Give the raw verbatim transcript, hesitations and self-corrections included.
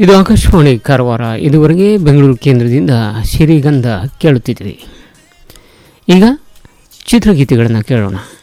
ಇದು ಆಕಾಶವಾಣಿ ಕಾರವಾರ. ಇದುವರೆಗೆ ಬೆಂಗಳೂರು ಕೇಂದ್ರದಿಂದ ಸಿರಿಗಂಧ ಕೇಳುತ್ತಿದ್ರಿ. ಈಗ ಚಿತ್ರಗೀತೆಗಳನ್ನು ಕೇಳೋಣ.